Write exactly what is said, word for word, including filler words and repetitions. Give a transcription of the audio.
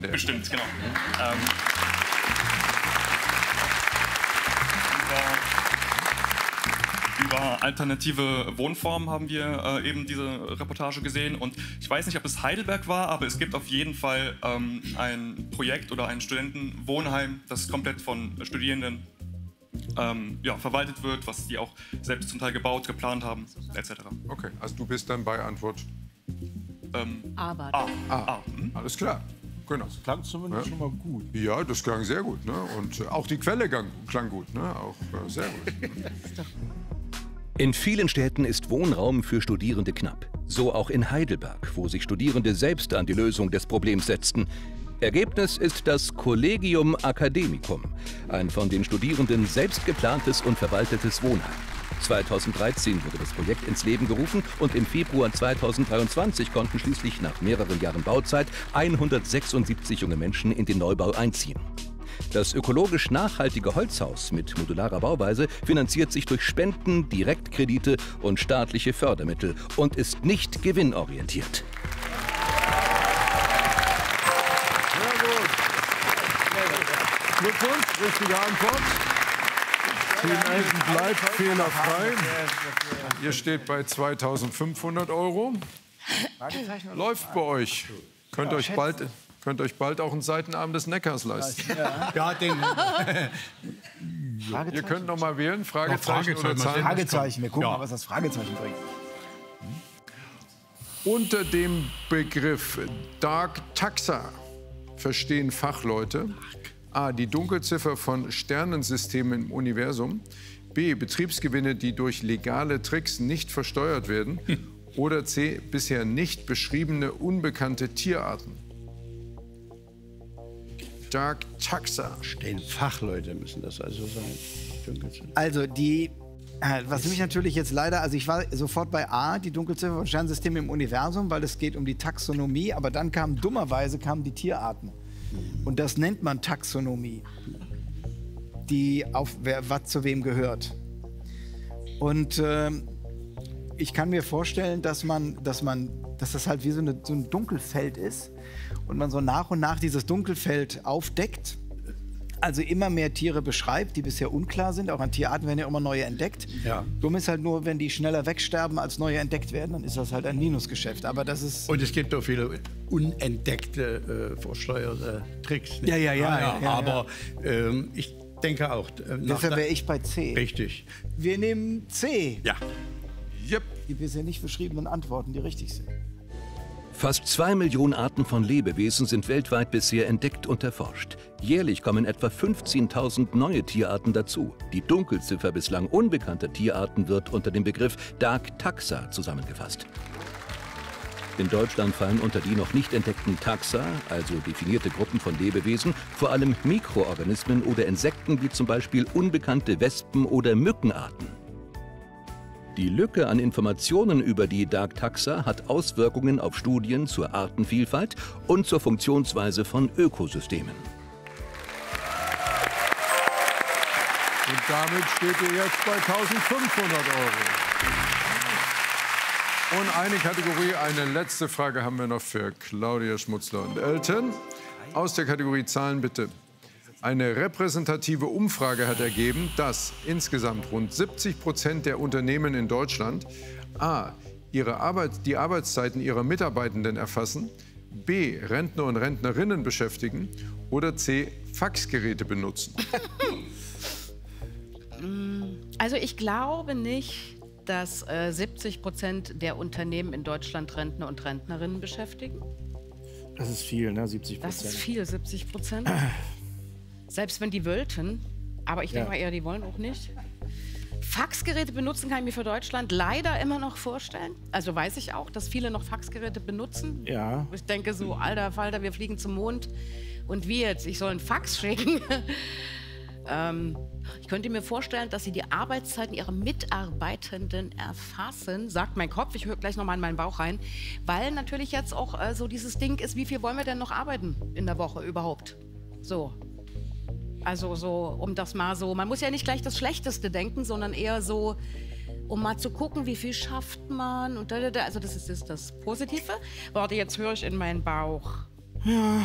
Bestimmt, genau. Ähm, über, über alternative Wohnformen haben wir äh, eben diese Reportage gesehen. Und ich weiß nicht, ob es Heidelberg war, aber es gibt auf jeden Fall ähm, ein Projekt oder ein Studentenwohnheim, das komplett von Studierenden ähm, ja, verwaltet wird, was die auch selbst zum Teil gebaut, geplant haben, et cetera. Okay, also du bist dann bei Antwort Ähm, Aber. A. A. A. Mhm. Alles klar. Genau. Das klang zumindest Ja. schon mal gut. Ja, das klang sehr gut. Ne? Und äh, auch die Quelle klang, klang gut. Ne? Auch äh, sehr gut. In vielen Städten ist Wohnraum für Studierende knapp. So auch in Heidelberg, wo sich Studierende selbst an die Lösung des Problems setzten. Ergebnis ist das Collegium Academicum, ein von den Studierenden selbst geplantes und verwaltetes Wohnheim. zweitausenddreizehn wurde das Projekt ins Leben gerufen und im Februar zweitausenddreiundzwanzig konnten schließlich nach mehreren Jahren Bauzeit hundertsechsundsiebzig junge Menschen in den Neubau einziehen. Das ökologisch nachhaltige Holzhaus mit modularer Bauweise finanziert sich durch Spenden, Direktkredite und staatliche Fördermittel und ist nicht gewinnorientiert. Sehr gut. Glückwunsch, richtige Antwort. Team Elton bleibt fehlerfrei. Ihr steht bei zweitausendfünfhundert Euro. Läuft bei euch. Könnt euch bald, könnt euch bald auch einen Seitenarm des Neckars leisten. Ja, den. Ihr könnt noch mal wählen, Fragezeichen, Fragezeichen, oder mal sehen. Zahlen. Fragezeichen, wir gucken Ja. mal, was das Fragezeichen bringt. Unter dem Begriff Dark Taxa verstehen Fachleute A. die Dunkelziffer von Sternensystemen im Universum, B. Betriebsgewinne, die durch legale Tricks nicht versteuert werden oder C. bisher nicht beschriebene unbekannte Tierarten. Dark Taxa. Den Fachleute müssen das also sein. Dunkelziffer. Also die, äh, was mich natürlich jetzt leider, also ich war sofort bei A, die Dunkelziffer von Sternensysteme im Universum, weil es geht um die Taxonomie, aber dann kamen dummerweise kamen die Tierarten. Und das nennt man Taxonomie, die auf wer, was zu wem gehört. Und äh, ich kann mir vorstellen, dass man, dass man, dass das halt wie so, eine, so ein Dunkelfeld ist und man so nach und nach dieses Dunkelfeld aufdeckt. Also immer mehr Tiere beschreibt, die bisher unklar sind. Auch an Tierarten werden ja immer neue entdeckt. Ja. Dumm ist halt nur, wenn die schneller wegsterben, als neue entdeckt werden, dann ist das halt ein Minusgeschäft. Aber das ist... Und es gibt auch viele unentdeckte, äh, versteuerte Tricks. Nicht? Ja, ja, ja, Ah, ja, ja, aber ähm, ich denke auch. Äh, nach Deshalb der- wäre ich bei C. Richtig. Wir nehmen C. Ja. Yep. Die bisher nicht beschriebenen Antworten, die richtig sind. Fast zwei Millionen Arten von Lebewesen sind weltweit bisher entdeckt und erforscht. Jährlich kommen etwa fünfzehntausend neue Tierarten dazu. Die Dunkelziffer bislang unbekannter Tierarten wird unter dem Begriff Dark Taxa zusammengefasst. In Deutschland fallen unter die noch nicht entdeckten Taxa, also definierte Gruppen von Lebewesen, vor allem Mikroorganismen oder Insekten wie zum Beispiel unbekannte Wespen- oder Mückenarten. Die Lücke an Informationen über die Dark Taxa hat Auswirkungen auf Studien zur Artenvielfalt und zur Funktionsweise von Ökosystemen. Und damit steht ihr jetzt bei eintausendfünfhundert Euro. Und eine Kategorie, eine letzte Frage haben wir noch für Claudia Schmutzler und Elton. Aus der Kategorie Zahlen bitte. Eine repräsentative Umfrage hat ergeben, dass insgesamt rund siebzig Prozent der Unternehmen in Deutschland a. Ihre Arbeit, die Arbeitszeiten ihrer Mitarbeitenden erfassen, b. Rentner und Rentnerinnen beschäftigen oder c. Faxgeräte benutzen. Also ich glaube nicht, dass äh, siebzig Prozent der Unternehmen in Deutschland Rentner und Rentnerinnen beschäftigen. Das ist viel, ne? siebzig Das ist Prozent. viel, siebzig Prozent. Selbst wenn die wollten, aber ich denke Ja. mal eher, die wollen auch nicht. Faxgeräte benutzen kann ich mir für Deutschland leider immer noch vorstellen. Also weiß ich auch, dass viele noch Faxgeräte benutzen. Ja. Ich denke so, alter Falter, wir fliegen zum Mond und wie jetzt? Ich soll einen Fax schicken. ähm, ich könnte mir vorstellen, dass sie die Arbeitszeiten ihrer Mitarbeitenden erfassen, sagt mein Kopf, ich höre gleich noch mal in meinen Bauch rein, weil natürlich jetzt auch äh, so dieses Ding ist, wie viel wollen wir denn noch arbeiten in der Woche überhaupt? So. Also so, um das mal so, man muss ja nicht gleich das Schlechteste denken, sondern eher so, um mal zu gucken, wie viel schafft man und da, da, da. Also das ist, ist das Positive. Warte, jetzt höre ich in meinen Bauch.